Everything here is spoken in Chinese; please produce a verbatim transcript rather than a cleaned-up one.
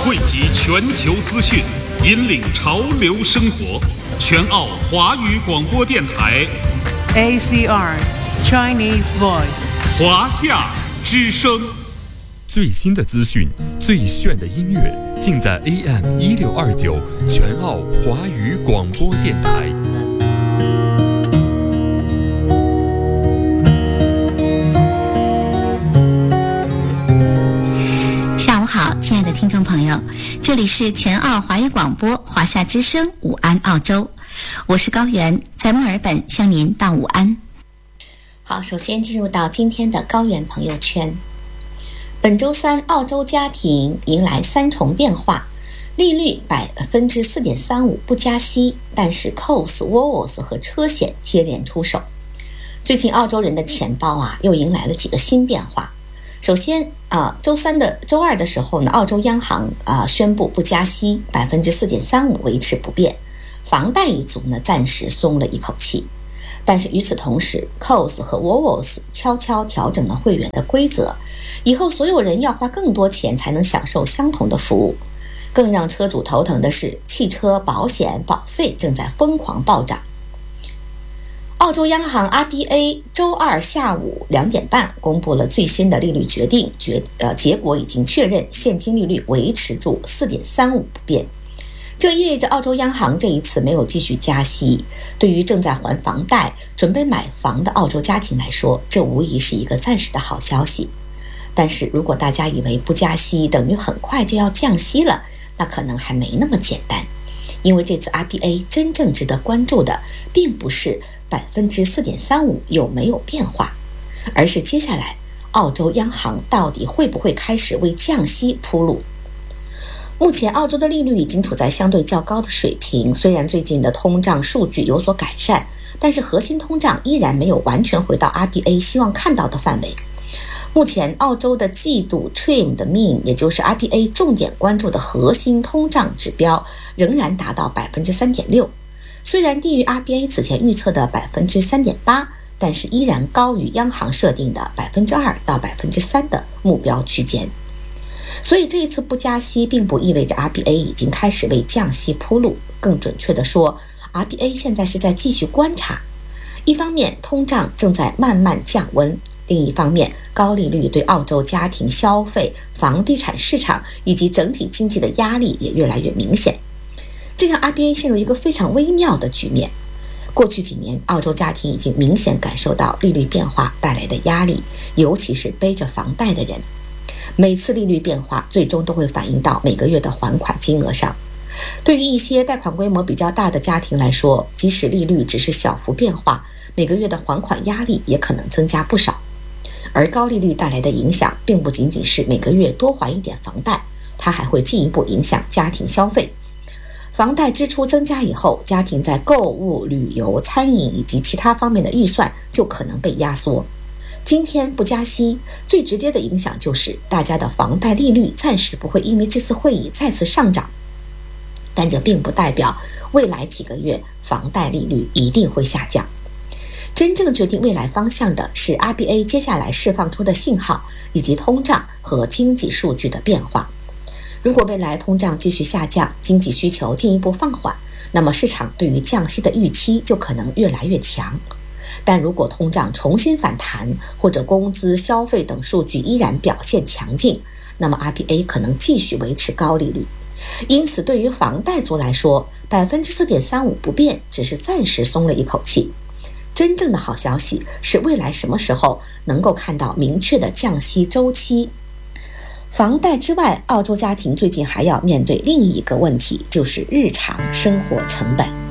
汇集全球资讯，引领潮流生活。全澳华语广播电台 A C R Chinese Voice 华夏之声。 最新的资讯，最炫的音乐，尽在 A M 一六二九全澳华语广播电台。 下午好，亲爱的听众朋友，这里是全澳华语广播华夏之声午安澳洲，我是高原，在墨尔本向您道午安。好，首先进入到今天的高原朋友圈。本周三，澳洲家庭迎来三重变化，利率百分之四点三五不加息，但是 C O S、W O O S 和车险接连出手。最近澳洲人的钱包啊，又迎来了几个新变化。首先啊，周三的周二的时候呢，澳洲央行啊宣布不加息，百分之四点三五维持不变，房贷一族呢暂时松了一口气。但是与此同时 ，C O S 和 W O O S 悄悄调整了会员的规则，以后所有人要花更多钱才能享受相同的服务。更让车主头疼的是，汽车保险保费正在疯狂暴涨。澳洲央行 R B A 周二下午两点半公布了最新的利率决定，决呃结果已经确认，现金利率维持住 四点三五 不变。这意味着澳洲央行这一次没有继续加息，对于正在还房贷、准备买房的澳洲家庭来说，这无疑是一个暂时的好消息。但是如果大家以为不加息等于很快就要降息了，那可能还没那么简单。因为这次 R B A 真正值得关注的，并不是百分之四点三五有没有变化，而是接下来澳洲央行到底会不会开始为降息铺路。目前澳洲的利率已经处在相对较高的水平，虽然最近的通胀数据有所改善，但是核心通胀依然没有完全回到 R B A 希望看到的范围。目前澳洲的季度 Trim 的 Mean， 也就是 R B A 重点关注的核心通胀指标，仍然达到 百分之三点六， 虽然低于 R B A 此前预测的 百分之三点八， 但是依然高于央行设定的 百分之二 到 百分之三 的目标区间。所以这一次不加息并不意味着 R B A 已经开始为降息铺路，更准确地说， R B A 现在是在继续观察。一方面通胀正在慢慢降温，另一方面高利率对澳洲家庭消费、房地产市场以及整体经济的压力也越来越明显，这让 R B A 陷入一个非常微妙的局面。过去几年澳洲家庭已经明显感受到利率变化带来的压力，尤其是背着房贷的人。每次利率变化最终都会反映到每个月的还款金额上。对于一些贷款规模比较大的家庭来说，即使利率只是小幅变化，每个月的还款压力也可能增加不少。而高利率带来的影响并不仅仅是每个月多还一点房贷，它还会进一步影响家庭消费。房贷支出增加以后，家庭在购物、旅游、餐饮以及其他方面的预算就可能被压缩。今天不加息，最直接的影响就是大家的房贷利率暂时不会因为这次会议再次上涨，但这并不代表未来几个月房贷利率一定会下降。真正决定未来方向的是 R B A 接下来释放出的信号，以及通胀和经济数据的变化。如果未来通胀继续下降，经济需求进一步放缓，那么市场对于降息的预期就可能越来越强。但如果通胀重新反弹，或者工资、消费等数据依然表现强劲，那么 R B A 可能继续维持高利率。因此对于房贷族来说， 百分之四点三五 不变只是暂时松了一口气。真正的好消息是未来什么时候能够看到明确的降息周期。房贷之外，澳洲家庭最近还要面对另一个问题，就是日常生活成本。